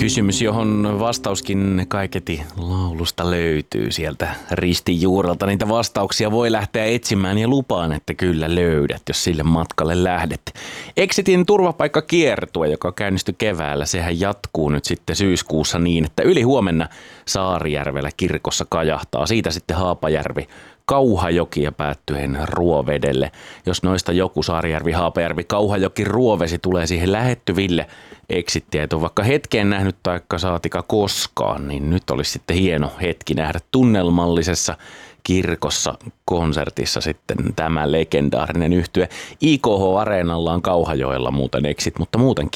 Kysymys, johon vastauskin kaiketi laulusta löytyy sieltä ristin juurelta. Niitä vastauksia voi lähteä etsimään ja lupaan, että kyllä löydät, jos sille matkalle lähdet. Exitin turvapaikkakiertue, joka käynnistyi keväällä, sehän jatkuu nyt sitten syyskuussa niin, että yli huomenna Saarijärvellä kirkossa kajahtaa. Siitä sitten Haapajärvi, Kauhajoki ja päättyen Ruovedelle. Jos noista joku Saarijärvi, Haapajärvi, Kauhajoki, Ruovesi tulee siihen lähettyville exittiä, et on vaikka hetkeen nähnyt taikka saatika koskaan, niin nyt olisi sitten hieno hetki nähdä tunnelmallisessa kirkossa konsertissa sitten tämä legendaarinen yhtye. IKH-areenalla on Kauhajoella muuten exit, mutta muuten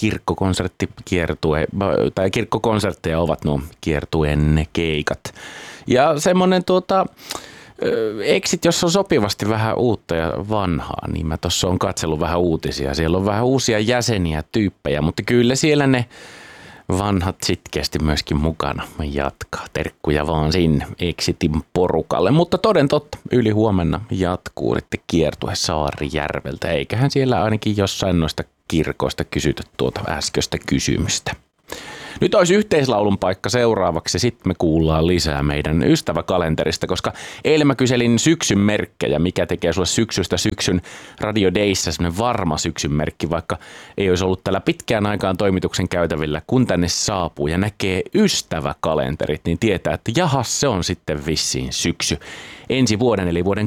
kirkkokonsertteja ovat nuo kiertueen keikat. Ja semmoinen exit, jos on sopivasti vähän uutta ja vanhaa, niin mä tuossa on katsellut vähän uutisia. Siellä on vähän uusia jäseniä, tyyppejä, mutta kyllä siellä ne vanhat sitkeästi myöskin mukana jatkaa. Terkkuja vaan sinne Exitin porukalle. Mutta toden totta, yli huomenna jatkuu sitten kiertue Saarijärveltä. Eiköhän siellä ainakin jossain noista kirkoista kysytä tuota äskeistä kysymystä. Nyt olisi yhteislaulun paikka seuraavaksi, sitten me kuullaan lisää meidän ystäväkalenterista, koska eilen mä kyselin syksyn merkkejä, mikä tekee sulle syksystä syksyn Radio Dayssä semmoinen varma syksyn merkki, vaikka ei olisi ollut tällä pitkään aikaan toimituksen käytävillä, kun tänne saapuu ja näkee ystäväkalenterit, niin tietää, että jahas, se on sitten vissiin syksy. Ensi vuoden, eli vuoden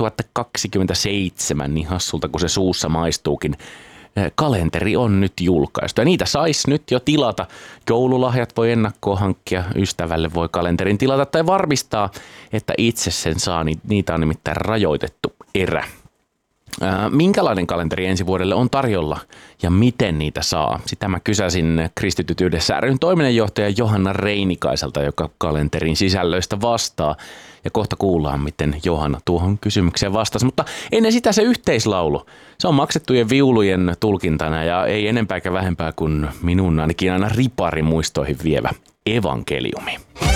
2027, niin hassulta kuin se suussa maistuukin, kalenteri on nyt julkaistu ja niitä saisi nyt jo tilata. Joululahjat voi ennakkoon hankkia, ystävälle voi kalenterin tilata tai varmistaa, että itse sen saa. Niitä on nimittäin rajoitettu erä. Minkälainen kalenteri ensi vuodelle on tarjolla ja miten niitä saa? Sitä mä kysäsin Kristityt yhdessä ry:n toiminnanjohtaja Johanna Reinikaiselta, joka kalenterin sisällöistä vastaa. Ja kohta kuullaan, miten Johanna tuohon kysymykseen vastasi. Mutta ennen sitä se yhteislaulu. Se on maksettujen viulujen tulkintana ja ei enempää eikä vähempää kuin minun ainakin aina riparimuistoihin vievä evankeliumi.